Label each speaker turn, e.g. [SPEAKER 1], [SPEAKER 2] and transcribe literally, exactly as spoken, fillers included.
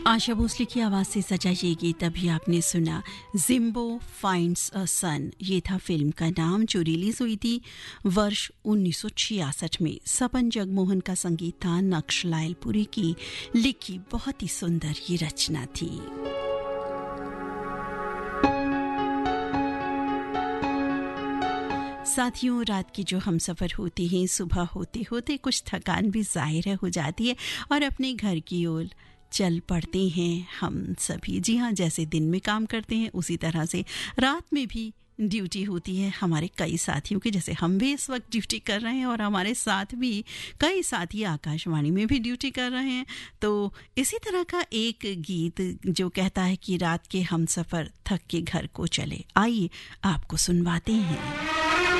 [SPEAKER 1] आशा भोसले की आवाज़ से सजा ये गीत अभी आपने सुना जिम्बो फाइंड्स अ सन। ये था फिल्म का नाम जो रिलीज़ हुई थी वर्ष उन्नीस सौ छियासठ में। सपन जगमोहन का संगीत था, नक्श लायलपुरी की लिखी बहुत ही सुंदर ये रचना थी। साथियों, रात की जो हम सफ़र होते हैं, सुबह होते होते कुछ थकान भी ज़ाहिर हो जाती है और अपने घर की ओर चल पड़ते हैं हम सभी। जी हाँ, जैसे दिन में काम करते हैं उसी तरह से रात में भी ड्यूटी होती है हमारे कई साथियों की। जैसे हम भी इस वक्त ड्यूटी कर रहे हैं और हमारे साथ भी कई साथी आकाशवाणी में भी ड्यूटी कर रहे हैं। तो इसी तरह का एक गीत जो कहता है कि रात के हम सफ़र थक के घर को चले, आइए आपको सुनवाते हैं।